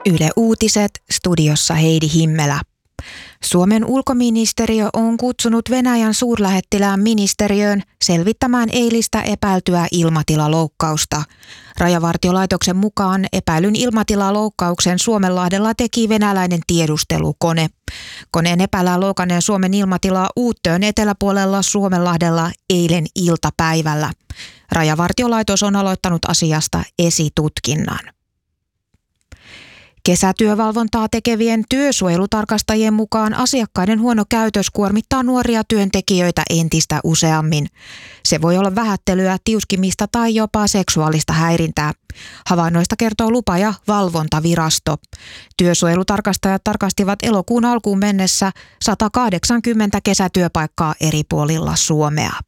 Yle Uutiset, studiossa Heidi Himmelä. Suomen ulkoministeriö on kutsunut Venäjän suurlähettilään ministeriöön selvittämään eilistä epäiltyä ilmatilaloukkausta. Rajavartiolaitoksen mukaan epäilyn ilmatilaloukkauksen Suomenlahdella teki venäläinen tiedustelukone. Koneen epäillään loukanneen Suomen ilmatilaa Uuttöön eteläpuolella Suomenlahdella eilen iltapäivällä. Rajavartiolaitos on aloittanut asiasta esitutkinnan. Kesätyövalvontaa tekevien työsuojelutarkastajien mukaan asiakkaiden huono käytös kuormittaa nuoria työntekijöitä entistä useammin. Se voi olla vähättelyä, tiuskimista tai jopa seksuaalista häirintää. Havainnoista kertoo lupa- ja valvontavirasto. Työsuojelutarkastajat tarkastivat elokuun alkuun mennessä 180 kesätyöpaikkaa eri puolilla Suomea.